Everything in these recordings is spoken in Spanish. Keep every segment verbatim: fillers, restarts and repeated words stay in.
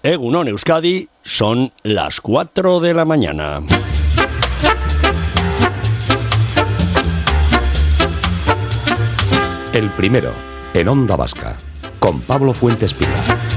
Egunon Euskadi, son las cuatro de la mañana. El primero, en Onda Vasca, con Pablo Fuentes Pila.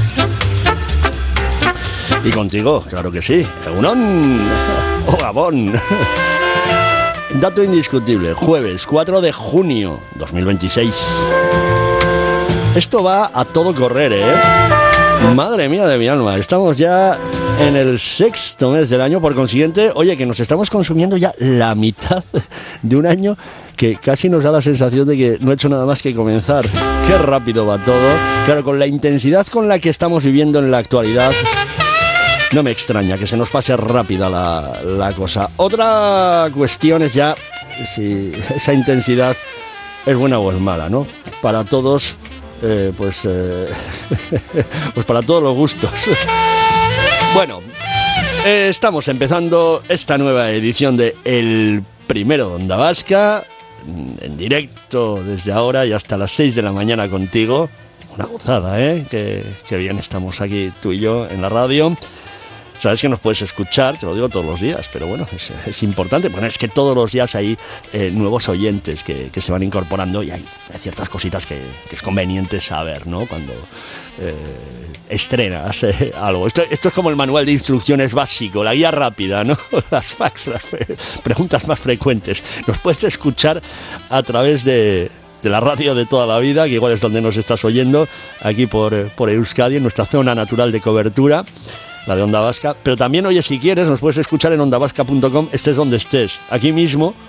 Y contigo, claro que sí. Egunon o Gabón. Dato indiscutible, jueves cuatro de junio dos mil veintiséis. Esto va a todo correr, ¿eh? Madre mía de mi alma, estamos ya en el sexto mes del año, por consiguiente, oye, que nos estamos consumiendo ya la mitad de un año que casi nos da la sensación de que no he hecho nada más que comenzar. Qué rápido va todo. Claro, con la intensidad con la que estamos viviendo en la actualidad, no me extraña que se nos pase rápida la, la cosa. Otra cuestión es ya si esa intensidad es buena o es mala, ¿no? Para todos... Eh, pues, eh, pues para todos los gustos. Bueno, eh, estamos empezando esta nueva edición de El Primero de Onda Vasca, en directo desde ahora y hasta las seis de la mañana contigo. Una gozada, ¿eh? Que, que bien estamos aquí tú y yo en la radio. Sabes que nos puedes escuchar, te lo digo todos los días, pero bueno, es, es importante. Bueno, es que todos los días hay eh, nuevos oyentes que, que se van incorporando y hay, hay ciertas cositas que, que es conveniente saber, ¿no? Cuando eh, estrenas eh, algo. Esto, esto es como el manual de instrucciones básico, la guía rápida, ¿no? Las facts, las preguntas más frecuentes. Nos puedes escuchar a través de... de la radio de toda la vida, que igual es donde nos estás oyendo, aquí por, por Euskadi, en nuestra zona natural de cobertura, la de Onda Vasca, pero también, oye, si quieres, nos puedes escuchar en onda vasca punto com, estés donde estés, aquí mismo